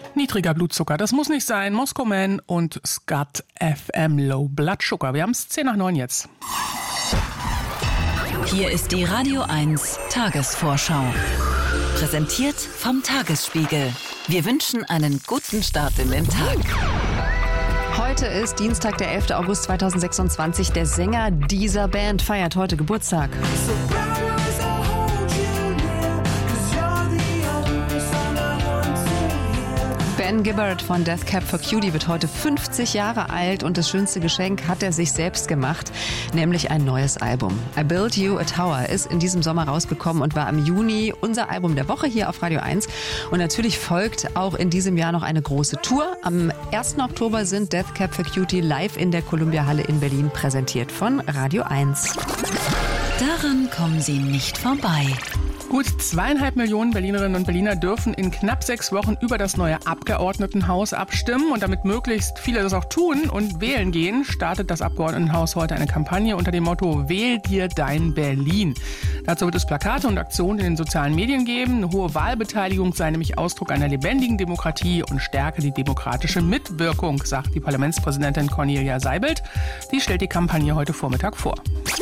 Niedriger Blutzucker, das muss nicht sein. Moscow Man und Scott FM Low Blood Sugar. Wir haben es 8:50 jetzt. Hier ist die Radio 1 Tagesvorschau. Präsentiert vom Tagesspiegel. Wir wünschen einen guten Start in den Tag. Heute ist Dienstag, der 11. August 2026. Der Sänger dieser Band feiert heute Geburtstag. Ben Gibbard von Death Cab for Cutie wird heute 50 Jahre alt und das schönste Geschenk hat er sich selbst gemacht, nämlich ein neues Album. I Built You a Tower ist in diesem Sommer rausgekommen und war im Juni unser Album der Woche hier auf Radio 1. Und natürlich folgt auch in diesem Jahr noch eine große Tour. Am 1. Oktober sind Death Cab for Cutie live in der Columbia Halle in Berlin, präsentiert von Radio 1. Daran kommen Sie nicht vorbei. Gut 2,5 Millionen Berlinerinnen und Berliner dürfen in knapp 6 Wochen über das neue Abgeordnetenhaus abstimmen. Und damit möglichst viele das auch tun und wählen gehen, startet das Abgeordnetenhaus heute eine Kampagne unter dem Motto Wähl dir dein Berlin. Dazu wird es Plakate und Aktionen in den sozialen Medien geben. Eine hohe Wahlbeteiligung sei nämlich Ausdruck einer lebendigen Demokratie und stärke die demokratische Mitwirkung, sagt die Parlamentspräsidentin Cornelia Seibelt. Die stellt die Kampagne heute Vormittag vor.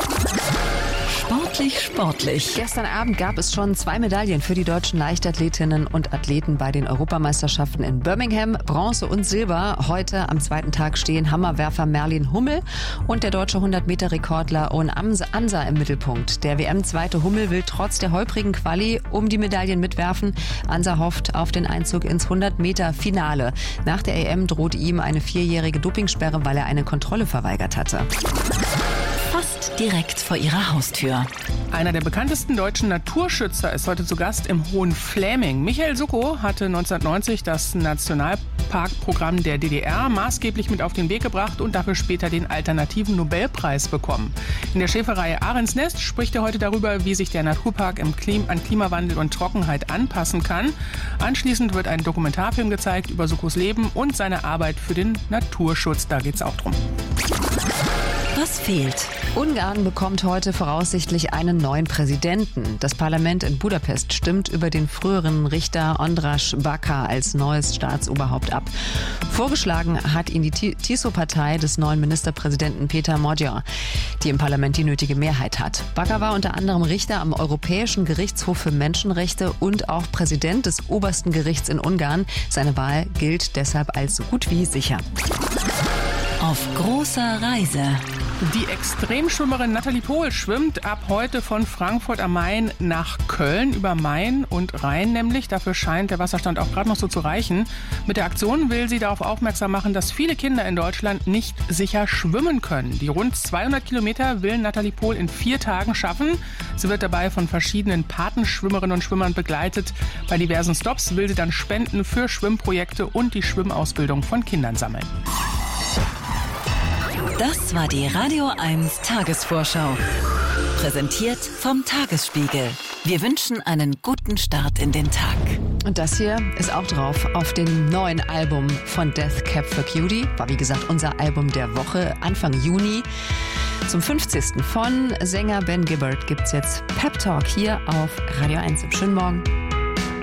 Sportlich. Gestern Abend gab es schon 2 Medaillen für die deutschen Leichtathletinnen und Athleten bei den Europameisterschaften in Birmingham. Bronze und Silber. Heute am zweiten Tag stehen Hammerwerfer Merlin Hummel und der deutsche 100-Meter-Rekordler Owen Ansa im Mittelpunkt. Der WM-Zweite Hummel will trotz der holprigen Quali um die Medaillen mitwerfen. Ansa hofft auf den Einzug ins 100-Meter-Finale. Nach der EM droht ihm eine 4-jährige Dopingsperre, weil er eine Kontrolle verweigert hatte. Fast direkt vor Ihrer Haustür. Einer der bekanntesten deutschen Naturschützer ist heute zu Gast im Hohenfläming. Michael Suckow hatte 1990 das Nationalparkprogramm der DDR maßgeblich mit auf den Weg gebracht und dafür später den alternativen Nobelpreis bekommen. In der Schäferreihe Ahrensnest spricht er heute darüber, wie sich der Naturpark an Klimawandel und Trockenheit anpassen kann. Anschließend wird ein Dokumentarfilm gezeigt über Suckows Leben und seine Arbeit für den Naturschutz. Da geht es auch drum. Was fehlt? Ungarn bekommt heute voraussichtlich einen neuen Präsidenten. Das Parlament in Budapest stimmt über den früheren Richter András Baka als neues Staatsoberhaupt ab. Vorgeschlagen hat ihn die TISO-Partei des neuen Ministerpräsidenten Peter Magyar, die im Parlament die nötige Mehrheit hat. Baka war unter anderem Richter am Europäischen Gerichtshof für Menschenrechte und auch Präsident des obersten Gerichts in Ungarn. Seine Wahl gilt deshalb als so gut wie sicher. Auf großer Reise. Die Extremschwimmerin Nathalie Pohl schwimmt ab heute von Frankfurt am Main nach Köln über Main und Rhein nämlich. Dafür scheint der Wasserstand auch gerade noch so zu reichen. Mit der Aktion will sie darauf aufmerksam machen, dass viele Kinder in Deutschland nicht sicher schwimmen können. Die rund 200 Kilometer will Nathalie Pohl in 4 Tagen schaffen. Sie wird dabei von verschiedenen Patenschwimmerinnen und Schwimmern begleitet. Bei diversen Stops will sie dann Spenden für Schwimmprojekte und die Schwimmausbildung von Kindern sammeln. Das war die Radio 1 Tagesvorschau. Präsentiert vom Tagesspiegel. Wir wünschen einen guten Start in den Tag. Und das hier ist auch drauf auf dem neuen Album von Death Cab for Cutie. War wie gesagt unser Album der Woche Anfang Juni. Zum 50. von Sänger Ben Gibbard gibt's jetzt Pep Talk hier auf Radio 1. Schönen Morgen.